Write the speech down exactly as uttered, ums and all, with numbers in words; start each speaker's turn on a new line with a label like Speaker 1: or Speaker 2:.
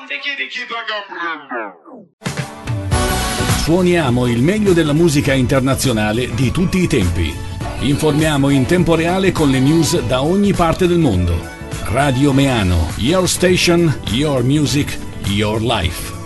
Speaker 1: Suoniamo il meglio della musica internazionale di tutti i tempi. Informiamo in tempo reale con le news da ogni parte del mondo. Radio Meano, your station, your music, your life.